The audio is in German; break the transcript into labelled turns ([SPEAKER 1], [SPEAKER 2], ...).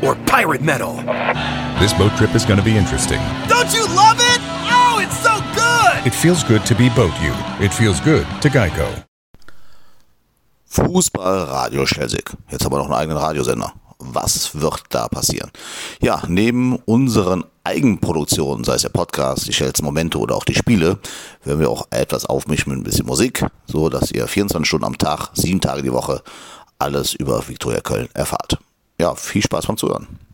[SPEAKER 1] or pirate metal?
[SPEAKER 2] This boat trip is going to be interesting.
[SPEAKER 1] Don't you love it? Oh, it's so good!
[SPEAKER 2] It feels good to be Boat You. It feels good to Geico.
[SPEAKER 3] Fußball Radio Schelsig. Jetzt haben wir noch einen eigenen Radiosender. Was wird da passieren? Ja, neben unseren Eigenproduktionen, sei es der Podcast, die Schells Momente oder auch die Spiele, werden wir auch etwas aufmischen mit ein bisschen Musik, so dass ihr 24 Stunden am Tag, 7 Tage die Woche alles über Viktoria Köln erfahrt. Ja, viel Spaß beim Zuhören.